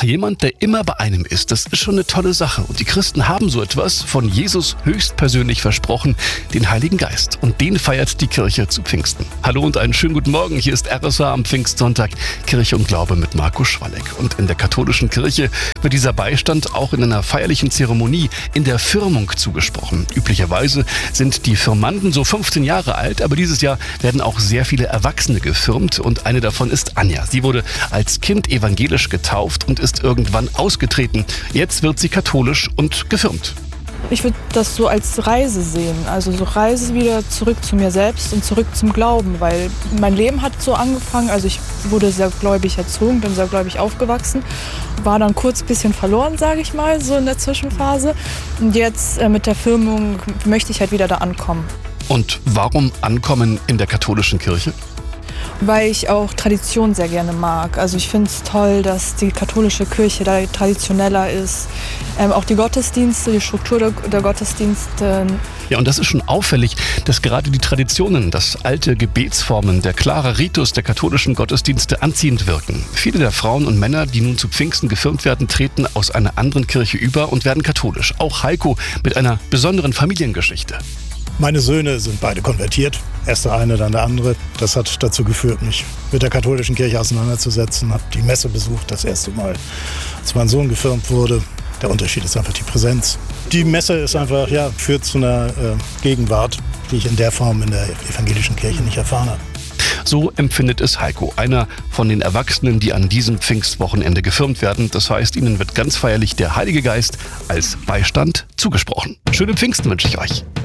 jemand, der immer bei einem ist, das ist schon eine tolle Sache. Und die Christen haben so etwas von Jesus höchstpersönlich versprochen, den Heiligen Geist. Und den feiert die Kirche zu Pfingsten. Hallo und einen schönen guten Morgen. Hier ist RSA am Pfingstsonntag, Kirche und Glaube mit Markus Schwalleck. Und in der katholischen Kirche wird dieser Beistand auch in einer feierlichen Zeremonie in der Firmung zugesprochen. Üblicherweise sind die Firmanden so 15 Jahre alt, aber dieses Jahr werden auch sehr viele Erwachsene gefirmt und eine davon ist Anja. Sie wurde als Kind evangelisch getauft und ist irgendwann ausgetreten. Jetzt wird sie katholisch und gefirmt. Ich würde das so als Reise sehen, also so Reise wieder zurück zu mir selbst und zurück zum Glauben, weil mein Leben hat so angefangen, also ich wurde sehr gläubig erzogen, bin sehr gläubig aufgewachsen, war dann kurz ein bisschen verloren, sage ich mal, so in der Zwischenphase und jetzt mit der Firmung möchte ich halt wieder da ankommen. Und warum ankommen in der katholischen Kirche? Weil ich auch Tradition sehr gerne mag. Also ich finde es toll, dass die katholische Kirche da traditioneller ist. Auch die Gottesdienste, die Struktur der Gottesdienste. Ja, und das ist schon auffällig, dass gerade die Traditionen, das alte Gebetsformen, der klare Ritus der katholischen Gottesdienste anziehend wirken. Viele der Frauen und Männer, die nun zu Pfingsten gefirmt werden, treten aus einer anderen Kirche über und werden katholisch. Auch Heiko mit einer besonderen Familiengeschichte. Meine Söhne sind beide konvertiert. Erst der eine, dann der andere. Das hat dazu geführt, mich mit der katholischen Kirche auseinanderzusetzen. Habe die Messe besucht, das erste Mal, als mein Sohn gefirmt wurde. Der Unterschied ist einfach die Präsenz. Die Messe ist einfach, führt zu einer Gegenwart, die ich in der Form in der evangelischen Kirche nicht erfahren habe. So empfindet es Heiko, einer von den Erwachsenen, die an diesem Pfingstwochenende gefirmt werden. Das heißt, ihnen wird ganz feierlich der Heilige Geist als Beistand zugesprochen. Schöne Pfingsten wünsche ich euch.